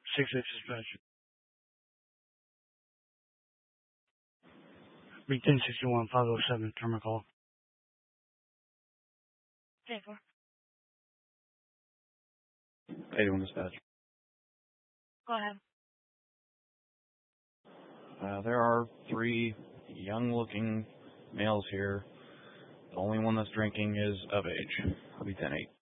6-8 dispatch. Big 1061 507, terminal call. 81 dispatch. Go ahead. There are 3 young-looking males here. The only one that's drinking is of age. I'll be 10-8.